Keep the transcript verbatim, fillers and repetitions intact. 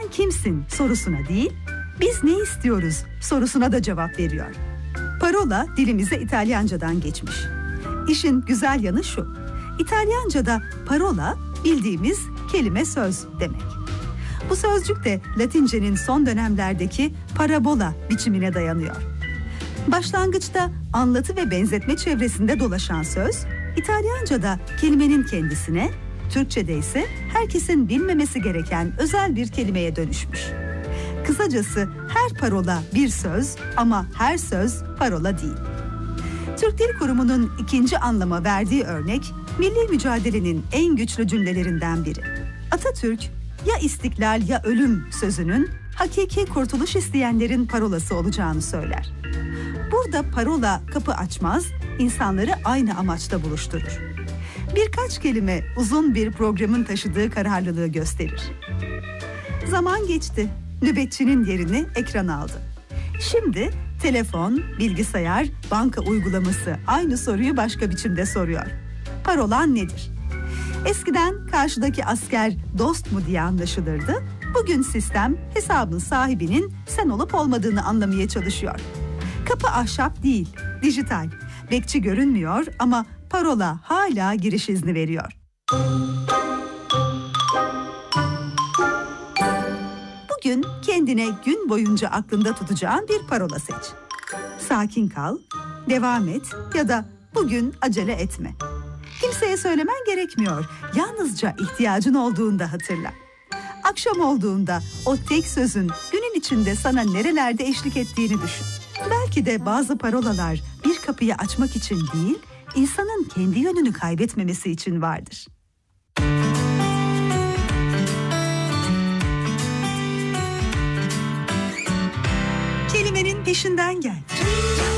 kimsin sorusuna değil, biz ne istiyoruz sorusuna da cevap veriyor. Parola dilimize İtalyancadan geçmiş. İşin güzel yanı şu: İtalyanca'da parola bildiğimiz kelime söz demek. Bu sözcük de Latince'nin son dönemlerdeki parabola biçimine dayanıyor. Başlangıçta anlatı ve benzetme çevresinde dolaşan söz, İtalyanca'da kelimenin kendisine, Türkçe'de ise herkesin bilmemesi gereken özel bir kelimeye dönüşmüş. Kısacası her parola bir söz ama her söz parola değil. Türk Dil Kurumu'nun ikinci anlama verdiği örnek, milli mücadelenin en güçlü cümlelerinden biri. Atatürk, ya istiklal ya ölüm sözünün hakiki kurtuluş isteyenlerin parolası olacağını söyler. Burada parola kapı açmaz, insanları aynı amaçta buluşturur. Birkaç kelime uzun bir programın taşıdığı kararlılığı gösterir. Zaman geçti, nöbetçinin yerini ekran aldı. Şimdi telefon, bilgisayar, banka uygulaması aynı soruyu başka biçimde soruyor. Parolan nedir? Eskiden karşıdaki asker dost mu diye anlaşılırdı. Bugün sistem hesabın sahibinin sen olup olmadığını anlamaya çalışıyor. Kapı ahşap değil, dijital. Bekçi görünmüyor ama parola hala giriş izni veriyor. Bugün kendine gün boyunca aklında tutacağın bir parola seç. Sakin kal, devam et ya da bugün acele etme. Kimseye söylemen gerekmiyor. Yalnızca ihtiyacın olduğunda hatırla. Akşam olduğunda o tek sözün günün içinde sana nerelerde eşlik ettiğini düşün. Belki de bazı parolalar bir kapıyı açmak için değil, insanın kendi yönünü kaybetmemesi için vardır. Kelimenin peşinden gel.